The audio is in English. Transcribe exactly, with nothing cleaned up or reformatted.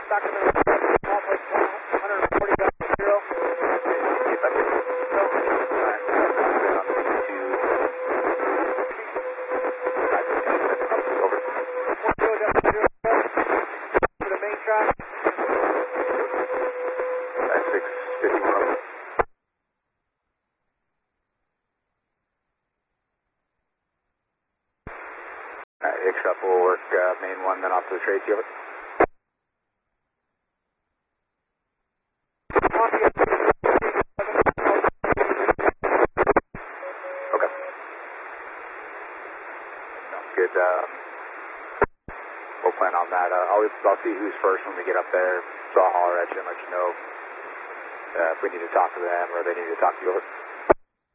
Doctor Miller, one forty thousand zero. Get back in. Over. To the main track. That's six fifty-one. Alright, X-Shop will work uh, main one, then off to the trade. Over. Okay. Sounds good. Uh, we'll plan on that. Uh, I'll, I'll see who's first when we get up there, so I'll holler at you and let you know uh, if we need to talk to them or they need to talk to you. Over.